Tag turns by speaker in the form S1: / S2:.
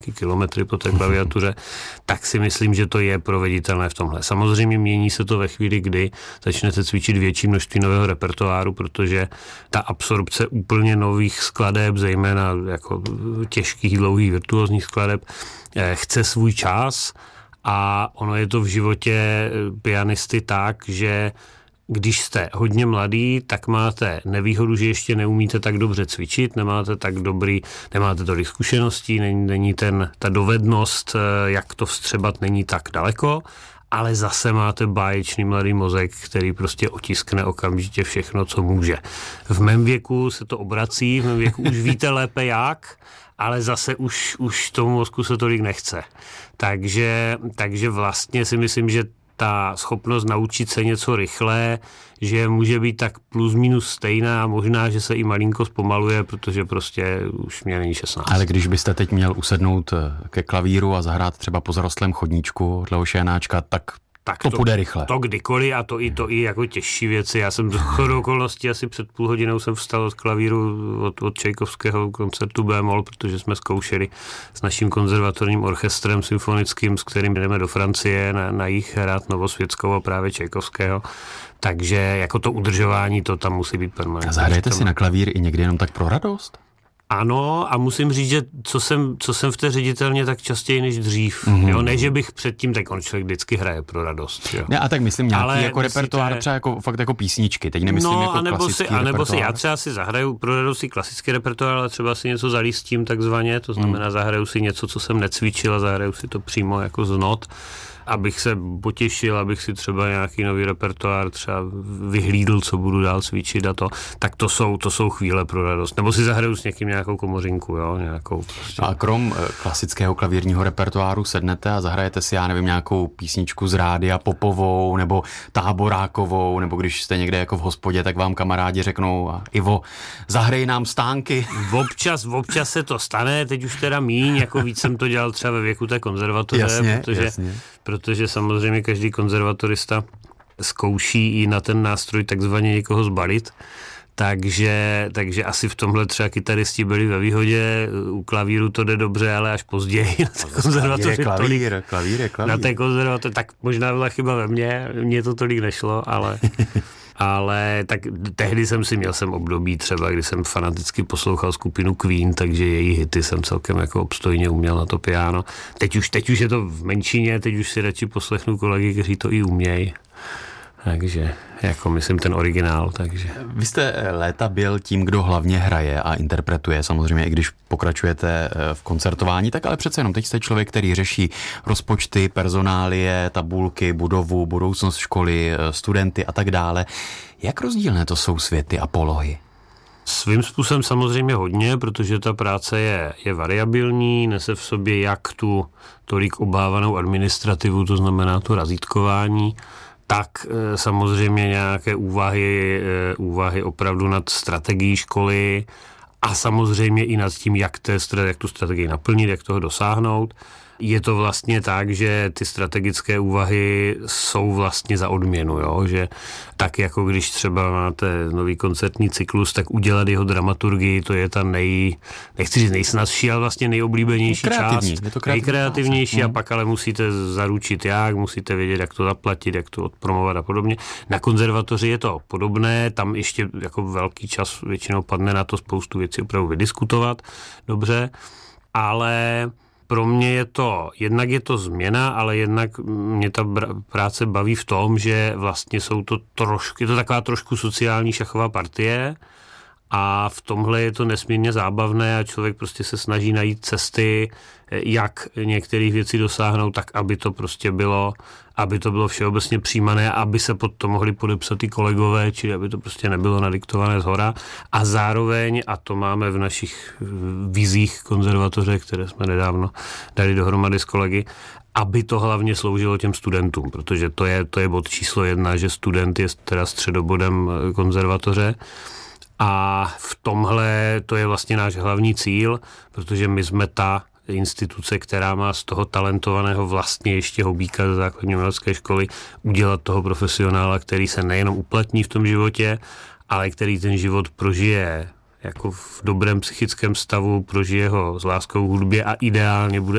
S1: kilometry po té klaviatuře, tak si myslím, že to je proveditelné v tomhle. Samozřejmě mění se to ve chvíli, kdy začnete cvičit větší množství nového repertoáru, protože ta absorpce úplně nových skladeb, zejména jako těžkých, dlouhých, virtuózních skladeb, chce svůj čas a ono je to v životě pianisty tak, že když jste hodně mladý, tak máte nevýhodu, že ještě neumíte tak dobře cvičit, nemáte tolik zkušeností, není ta dovednost, jak to vstřebat, není tak daleko, ale zase máte báječný mladý mozek, který prostě otiskne okamžitě všechno, co může. V mém věku se to obrací, v mém věku už víte lépe jak, ale zase už tomu mozku se tolik nechce. Takže vlastně si myslím, že ta schopnost naučit se něco rychle, že může být tak plus minus stejná, možná, že se i malinko zpomaluje, protože prostě už mě není 16.
S2: Ale když byste teď měl usednout ke klavíru a zahrát třeba po zarostlém chodníčku Leoše Janáčka, tak to půjde rychle.
S1: To kdykoliv a to i jako těžší věci. Já jsem do okolností asi před půl hodinou jsem vstal od klavíru od Čajkovského koncertu B-moll, protože jsme zkoušeli s naším konzervatorním orchestrem symfonickým, s kterým jdeme do Francie na jich hrát Novosvětskou a právě Čajkovského. Takže jako to udržování, to tam musí být permanentní.
S2: A zahrajete si na klavír i někdy jenom tak pro radost?
S1: Ano, a musím říct, že co jsem v té ředitelně, tak častěji než dřív. Jo? Ne, že bych předtím, tak on člověk vždycky hraje pro radost. Jo?
S2: Ne, a tak myslím nějaký jako repertoár, třeba fakt jako písničky, teď nemyslím jako klasický repertoár. Nebo si já třeba si zahraju pro radost klasický repertoár, ale třeba si něco zalístím takzvaně, to znamená zahraju si něco, co jsem necvičil a zahraju si to přímo jako z not, abych se potěšil, abych si třeba nějaký nový repertoár třeba vyhlídl, co budu dál cvičit a to, tak to jsou chvíle pro radost. Nebo si zahraju s někým nějakou komořinku, jo, nějakou prostě. A krom klasického klavírního repertoáru sednete a zahrajete si, já nevím, nějakou písničku z rádia popovou, nebo táborákovou, nebo když jste někde jako v hospodě, tak vám kamarádi řeknou: Ivo, zahrej nám stánky.
S1: Občas se to stane, teď už teda míň, jako víc jsem to dělal třeba ve věku té konzervatoře,
S2: jasně.
S1: Protože samozřejmě každý konzervatorista zkouší i na ten nástroj takzvaně někoho zbalit. Takže asi v tomhle třeba kytaristi byli ve výhodě, u klavíru to jde dobře, ale až později na té konzervatoři
S2: klavír.
S1: Na té konzervatoři, tak možná byla chyba ve mně to tolik nešlo, ale tak tehdy jsem období třeba, kdy jsem fanaticky poslouchal skupinu Queen, takže její hity jsem celkem jako obstojně uměl na to piano. Teď už je to v menšině, teď už si radši poslechnu kolegy, kteří to i umějí. Takže jako myslím ten originál, takže.
S2: Vy jste léta byl tím, kdo hlavně hraje a interpretuje, samozřejmě i když pokračujete v koncertování, tak ale přece jenom teď jste člověk, který řeší rozpočty, personálie, tabulky, budovu, budoucnost školy, studenty a tak dále. Jak rozdílné to jsou světy a polohy?
S1: Svým způsobem samozřejmě hodně, protože ta práce je variabilní, nese v sobě jak tu tolik obávanou administrativu, to znamená to razítkování, tak samozřejmě nějaké úvahy opravdu nad strategií školy a samozřejmě i nad tím, jak tu strategii naplnit, jak toho dosáhnout. Je to vlastně tak, že ty strategické úvahy jsou vlastně za odměnu, jo? Že tak jako když třeba máte nový koncertní cyklus, tak udělat jeho dramaturgii, to je ta nechci říct nejsnazší, ale vlastně nejoblíbenější část. Nejkreativnější a pak ale musíte zaručit musíte vědět, jak to zaplatit, jak to odpromovat a podobně. Na konzervatoři je to podobné, tam ještě jako velký čas většinou padne na to spoustu věcí opravdu vydiskutovat, dobře, ale pro mě jednak je to změna, ale jednak mě ta práce baví v tom, že vlastně je to taková trošku sociální šachová partie a v tomhle je to nesmírně zábavné a člověk prostě se snaží najít cesty, jak některých věcí dosáhnout, tak aby to prostě bylo všeobecně přijímané, aby se pod to mohli podepsat i kolegové, čili aby to prostě nebylo nadiktované zhora. A zároveň, a to máme v našich vizích konzervatoře, které jsme nedávno dali dohromady s kolegy, aby to hlavně sloužilo těm studentům, protože to je bod číslo 1, že student je teda středobodem konzervatoře. A v tomhle to je vlastně náš hlavní cíl, protože my jsme ta instituce, která má z toho talentovaného vlastně ještě hobíka ze základní umělecké školy udělat toho profesionála, který se nejenom uplatní v tom životě, ale který ten život prožije jako v dobrém psychickém stavu, prožije ho s láskou k hudbě a ideálně bude